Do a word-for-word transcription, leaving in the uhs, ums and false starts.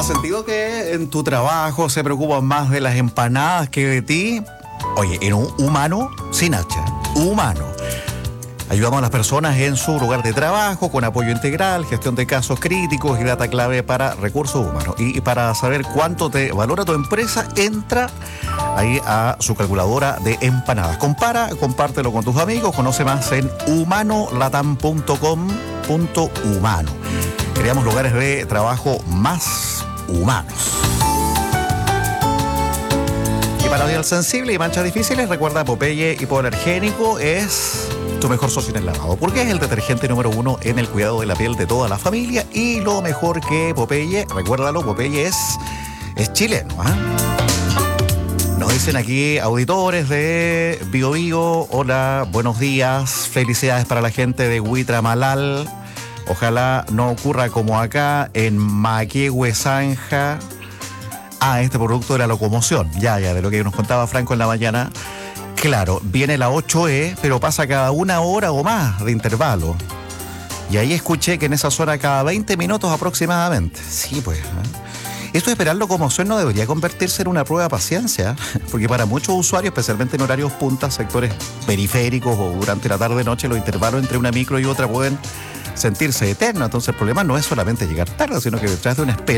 ¿Has sentido que en tu trabajo se preocupan más de las empanadas que de ti? Oye, en un humano sin hacha, humano. Ayudamos a las personas en su lugar de trabajo con apoyo integral, gestión de casos críticos y data clave para recursos humanos. Y para saber cuánto te valora tu empresa, entra ahí a su calculadora de empanadas. Compara, compártelo con tus amigos, conoce más en humano latam punto com punto humano. Creamos lugares de trabajo más humanos. Y para piel sensible y manchas difíciles, recuerda Popeye Hipoalergénico es tu mejor socio en el lavado, porque es el detergente número uno en el cuidado de la piel de toda la familia. Y lo mejor que Popeye, recuérdalo, Popeye es, es chileno, ¿eh? Nos dicen aquí auditores de Bio Bio, hola, buenos días, felicidades para la gente de Huitramalal. Ojalá no ocurra como acá en Maquehue Zanja. Ah, este producto de la locomoción, ya, ya, de lo que nos contaba Franco en la mañana. Claro, viene la ocho E, pero pasa cada una hora o más de intervalo. Y ahí escuché que en esa zona cada veinte minutos aproximadamente. Sí, pues. ¿eh? Esto de esperar locomoción no debería convertirse en una prueba de paciencia, porque para muchos usuarios, especialmente en horarios puntas, sectores periféricos o durante la tarde-noche, los intervalos entre una micro y otra pueden sentirse eternos. Entonces el problema no es solamente llegar tarde, sino que detrás de una espera